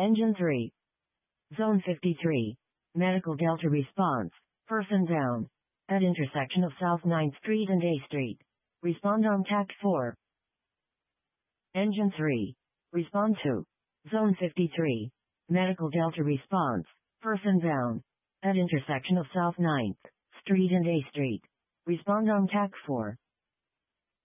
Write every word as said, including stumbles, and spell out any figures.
Engine three. Zone fifty-three. Medical Delta response. Person down. At intersection of South ninth Street and A Street. Respond on T A C four. Engine three. Respond to. Zone fifty-three. Medical Delta response. Person down. At intersection of South ninth Street and A Street. Respond on T A C four.